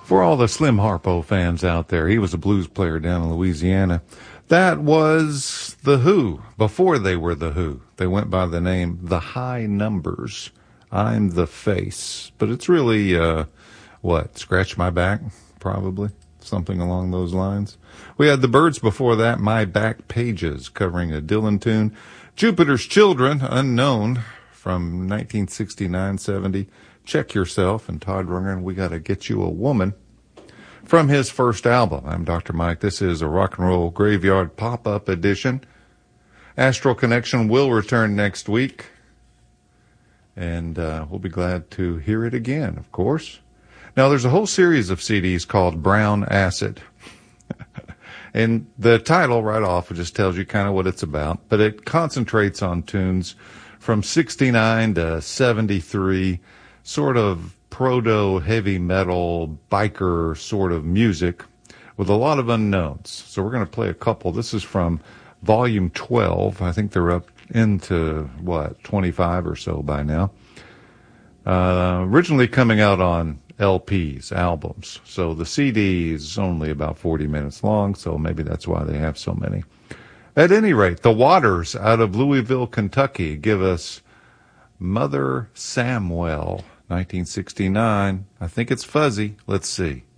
For all the Slim Harpo fans out there, he was a blues player down in Louisiana. That was The Who, before they were The Who. They went by the name The High Numbers. I'm the Face. But it's really, Scratch My Back, probably. Something along those lines. We had the Byrds before that, My Back Pages, covering a Dylan tune. Jupiter's Children, Unknown, from 1969-70. Check Yourself, and Todd Rundgren, We Gotta Get You a Woman, from his first album. I'm Dr. Mike. This is a Rock and Roll Graveyard pop-up edition. Astral Connection will return next week, and we'll be glad to hear it again, of course. Now, there's a whole series of CDs called Brown Acid. And the title right off just tells you kind of what it's about, but it concentrates on tunes from 69 to 73, sort of proto-heavy metal, biker sort of music with a lot of unknowns. So we're going to play a couple. This is from Volume 12. I think they're up into, 25 or so by now. Originally coming out on LPs, albums. So the CD is only about 40 minutes long, so maybe that's why they have so many. At any rate, the Waters out of Louisville, Kentucky give us Mother Samuel, 1969. I think it's fuzzy. Let's see.